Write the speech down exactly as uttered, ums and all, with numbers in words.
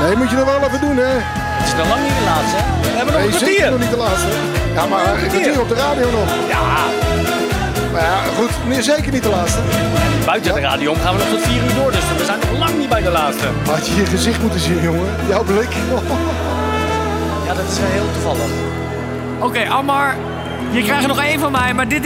Nee, moet je nog wel even doen, hè? Het is nog lang niet de laatste, hè? We hebben nog Nee, een zeker kwartier. nog niet de laatste. Ja, maar een kwartier op de radio nog. Ja, Maar ja, goed, nee, zeker niet de laatste. buiten de radio om gaan we nog tot vier uur door, dus we zijn nog lang niet bij de laatste. Had je je gezicht moeten zien, jongen. Jouw blik. Ja, dat is wel heel toevallig. Oké, Ammar, je krijgt er nog één van mij, maar dit